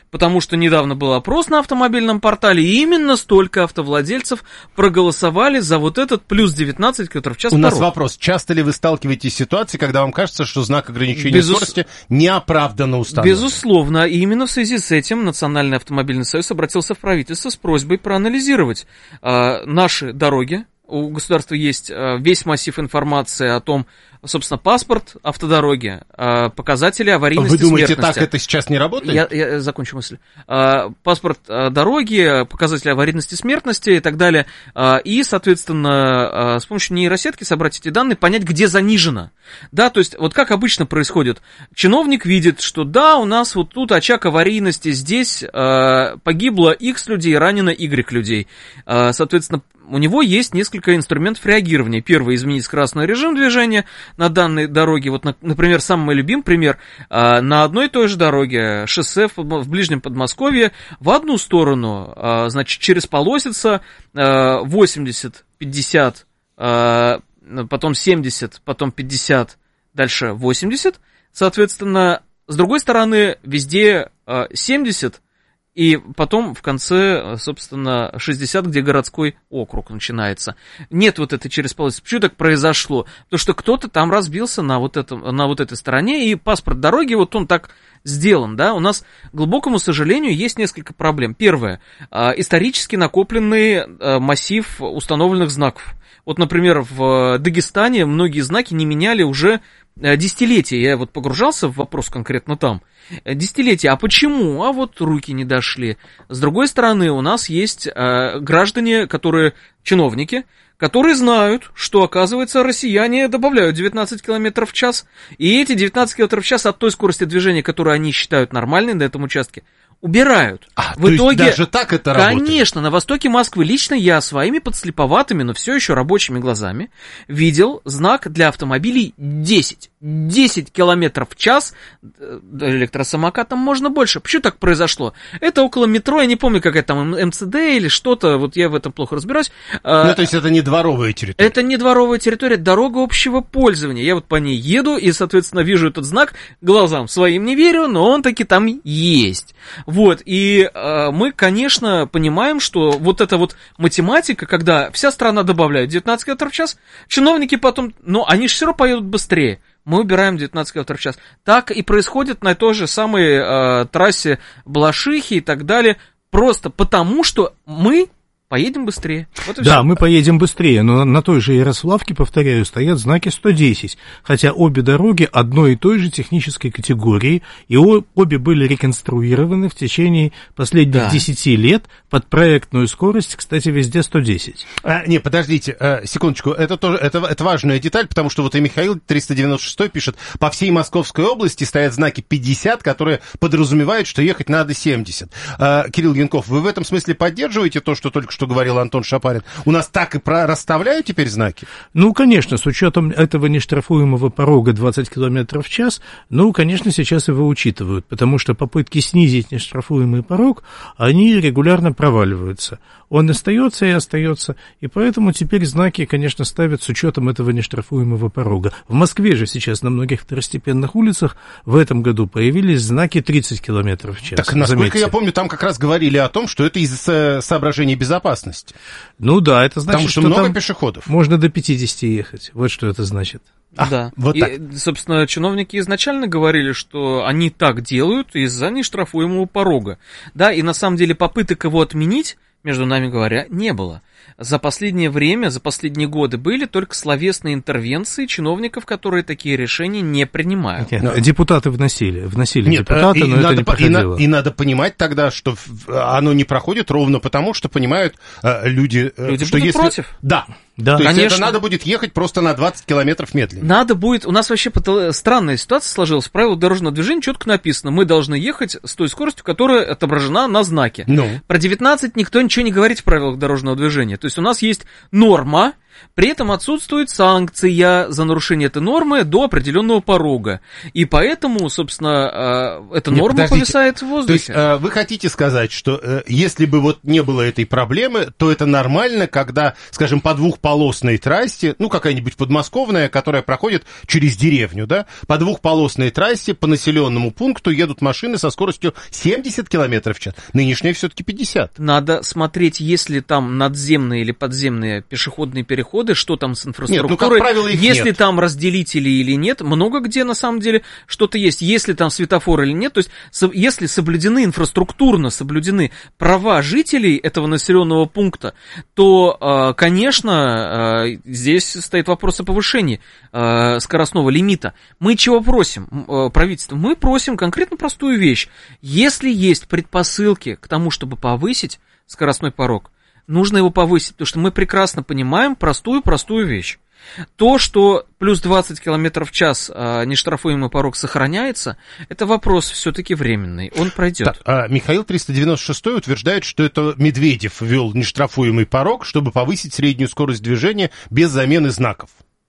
потому что недавно был опрос на автомобильном портале, и именно столько автовладельцев проголосовали за вот этот плюс девятнадцать километров в час. У порог. нас вопрос. Часто ли вы сталкиваетесь с ситуацией, когда вам кажется, что знак ограничения Безус... скорости неоправданно установлен? Безусловно. И именно в связи с этим Национальный автомобильный союз обратился в правительство с просьбой проанализировать э, наши дороги. У государства есть э, весь массив информации о том, собственно, паспорт, автодороги, э, показатели аварийности, Вы думаете, смертности. так это сейчас не работает? Я, я закончу мысль. Э, паспорт э, дороги, показатели аварийности, смертности и так далее. Э, и, соответственно, э, с помощью нейросетки собрать эти данные, понять, где занижено. Да, то есть, вот как обычно происходит. Чиновник видит, что да, у нас вот тут очаг аварийности, здесь э, погибло X людей, ранено Y людей. Э, соответственно, у него есть несколько инструментов реагирования. Первый — изменить скоростной режим движения на данной дороге. Вот, например, самый мой любимый пример. На одной и той же дороге, шоссе в ближнем Подмосковье, в одну сторону, значит, через полосица восемьдесят, пятьдесят, потом семьдесят, потом пятьдесят, дальше восемьдесят. Соответственно, с другой стороны, везде семьдесят, и потом в конце, собственно, шестьдесят, где городской округ начинается. Нет вот этой через полосу. Почему так произошло? Потому что кто-то там разбился на вот, этом, на вот этой стороне, и паспорт дороги, вот он так сделан, да. У нас, к глубокому сожалению, есть несколько проблем. Первое. Исторически накопленный массив установленных знаков. Вот, например, в Дагестане многие знаки не меняли уже десятилетия. Я вот погружался в вопрос конкретно там. Десятилетия. А почему? А вот руки не дошли. С другой стороны, у нас есть э, граждане, которые, чиновники, которые знают, что, оказывается, россияне добавляют девятнадцать километров в час, и эти девятнадцать километров в час от той скорости движения, которую они считают нормальной на этом участке, убирают. А, в то итоге, есть даже так это работает? Конечно, на востоке Москвы лично я своими подслеповатыми, но все еще рабочими глазами видел знак для автомобилей десять. десять километров в час, электросамокатом можно больше. Почему так произошло? Это около метро, я не помню, какая там эм цэ дэ или что-то, вот я в этом плохо разбираюсь. Ну, то есть это не дворовая территория? Это не дворовая территория, дорога общего пользования. Я вот по ней еду и, соответственно, вижу этот знак, глазам своим не верю, но он таки там есть. Вот, и э, мы, конечно, понимаем, что вот эта вот математика, когда вся страна добавляет девятнадцать километров в час, чиновники потом, ну, они же все равно поедут быстрее. Мы убираем девятнадцать километров в час. Так и происходит на той же самой э, трассе Балашихи и так далее, просто потому, что мы поедем быстрее. Вот да, мы поедем быстрее, но на той же Ярославке, повторяю, стоят знаки сто десять, хотя обе дороги одной и той же технической категории, и обе были реконструированы в течение последних да. десяти лет под проектную скорость, кстати, везде сто десять. А, не, подождите, а, секундочку, это тоже это, это важная деталь, потому что вот и Михаил триста девяносто шесть пишет, по всей Московской области стоят знаки пятьдесят, которые подразумевают, что ехать надо семьдесят. А, Кирилл Янков, вы в этом смысле поддерживаете то, что только что говорил Антон Шапарин? У нас так и про расставляют теперь знаки? Ну, конечно, с учетом этого нештрафуемого порога двадцать километров в час, ну, конечно, сейчас его учитывают, потому что попытки снизить нештрафуемый порог, они регулярно проваливаются. Он остается и остается, и поэтому теперь знаки, конечно, ставят с учетом этого нештрафуемого порога. В Москве же сейчас на многих второстепенных улицах в этом году появились знаки тридцать километров в час. Так, насколько заметьте. я помню, там как раз говорили о том, что это из-за соображений безопасности. Ну да, это значит, Потому что, что много там пешеходов. Можно до пятидесяти ехать. Вот что это значит. А, да. Вот и, так. собственно, чиновники изначально говорили, что они так делают из-за нештрафуемого порога. Да, и на самом деле попыток его отменить, между нами говоря, не было. За последнее время, за последние годы были только словесные интервенции чиновников, которые такие решения не принимают. Нет, но... Депутаты вносили, вносили Нет, депутаты, и, но и это надо, не проходило. И, и надо понимать тогда, что оно не проходит ровно потому, что понимают э, люди, э, люди что будут если... против. Да. Да, То конечно. есть это надо будет ехать просто на двадцать километров медленнее. Надо будет, у нас вообще странная ситуация сложилась, в правилах дорожного движения четко написано, мы должны ехать с той скоростью, которая отображена на знаке. Ну. Про девятнадцать никто ничего не говорит в правилах дорожного движения. То есть у нас есть норма, При этом отсутствует санкция за нарушение этой нормы до определенного порога. И поэтому, собственно, эта Нет, норма подождите. повисает в воздухе. То есть вы хотите сказать, что если бы вот не было этой проблемы, то это нормально, когда, скажем, по двухполосной трассе, ну, какая-нибудь подмосковная, которая проходит через деревню, да, по двухполосной трассе по населенному пункту едут машины со скоростью семьдесят километров в час. Нынешняя все-таки пятьдесят. Надо смотреть, есть ли там надземные или подземные пешеходные переходы, что там с инфраструктурой. Нет, ну, как правило, их есть нет. ли там разделители или нет. Много где, на самом деле, что-то есть. Есть ли там светофор или нет. То есть, если соблюдены, инфраструктурно соблюдены права жителей этого населенного пункта, то, конечно, здесь стоит вопрос о повышении скоростного лимита. Мы чего просим, правительство? Мы просим конкретно простую вещь. Если есть предпосылки к тому, чтобы повысить скоростной порог, нужно его повысить, потому что мы прекрасно понимаем простую-простую вещь. То, что плюс двадцать километров в час а, нештрафуемый порог сохраняется, это вопрос все-таки временный, он пройдет. Так, а Михаил триста девяносто шестой утверждает, что это Медведев ввел нештрафуемый порог, чтобы повысить среднюю скорость движения без замены знаков.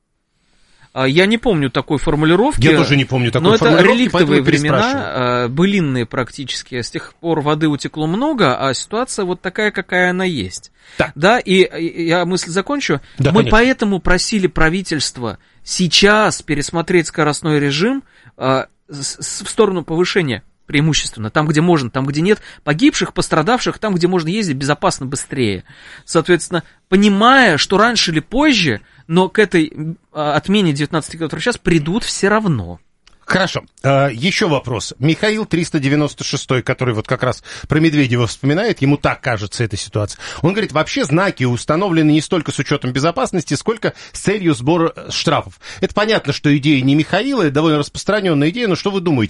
Я не помню такой формулировки. Я тоже не помню такой но формулировки, но это реликтовые времена, былинные практически. С тех пор воды утекло много, а ситуация вот такая, какая она есть. Так. Да, и я мысль закончу. Да, Мы конечно. поэтому просили правительство сейчас пересмотреть скоростной режим а, с, в сторону повышения. Преимущественно, там, где можно, там, где нет погибших, пострадавших, там, где можно ездить безопасно, быстрее. Соответственно, понимая, что раньше или позже, но к этой отмене девятнадцати километров в час придут все равно. Хорошо. А, еще вопрос. Михаил триста девяносто шестой, который вот как раз про Медведева вспоминает, ему так кажется эта ситуация. Он говорит, вообще знаки установлены не столько с учетом безопасности, сколько с целью сбора штрафов. Это понятно, что идея не Михаила, это довольно распространенная идея, но что вы думаете?